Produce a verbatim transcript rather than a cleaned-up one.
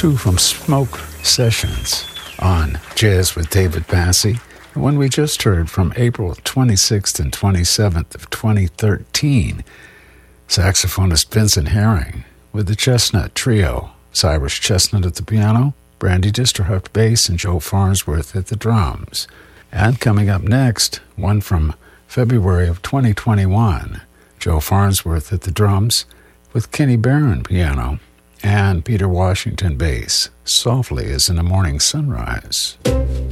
two from Smoke Sessions on Jazz with David Bassie. The one we just heard from April twenty-sixth and twenty-seventh of twenty thirteen, saxophonist Vincent Herring with the Chestnut Trio, Cyrus Chestnut at the piano, Brandy Disterhuff bass, and Joe Farnsworth at the drums. And coming up next, one from February of twenty twenty-one, Joe Farnsworth at the drums with Kenny Barron piano and Peter Washington bass, Softly as in a Morning Sunrise.